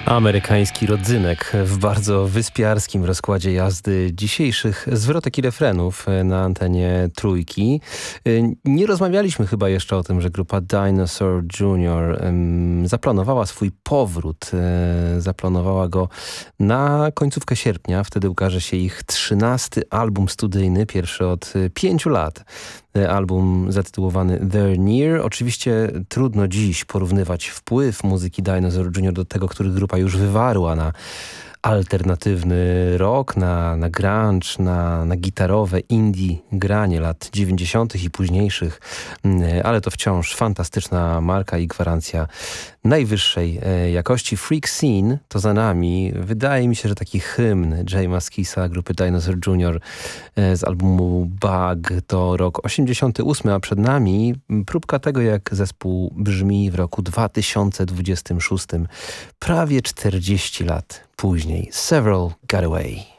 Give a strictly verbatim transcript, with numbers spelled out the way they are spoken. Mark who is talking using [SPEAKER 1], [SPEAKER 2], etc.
[SPEAKER 1] Amerykański rodzynek w bardzo wyspiarskim rozkładzie jazdy dzisiejszych zwrotek i refrenów na antenie Trójki. Nie rozmawialiśmy chyba jeszcze o tym, że grupa Dinosaur Junior zaplanowała swój powrót. Zaplanowała go na końcówkę sierpnia. Wtedy ukaże się ich trzynasty album studyjny, pierwszy od pięciu lat. Album zatytułowany They're Near. Oczywiście trudno dziś porównywać wpływ muzyki Dinosaur Junior do tego, który grupa już wywarła na alternatywny rock, na, na grunge, na, na gitarowe indie granie lat dziewięćdziesiątych i późniejszych, ale to wciąż fantastyczna marka i gwarancja najwyższej jakości. Freak Scene to za nami. Wydaje mi się, że taki hymn Jamesa Kisa grupy Dinosaur Junior z albumu Bug to rok osiemdziesiąty ósmy, a przed nami próbka tego, jak zespół brzmi w roku dwa tysiące dwudziestym szóstym. Prawie czterdzieści lat później. Several Got Away.